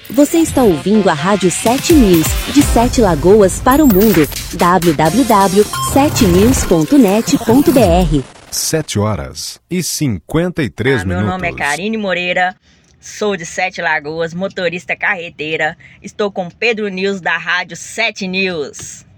Você está ouvindo a Rádio 7 News, de 7 Lagoas para o mundo. www.7news.net.br 7h53 Meu nome é Karine Moreira, sou de 7 Lagoas, motorista carreteira. Estou com Pedro News da Rádio 7 News.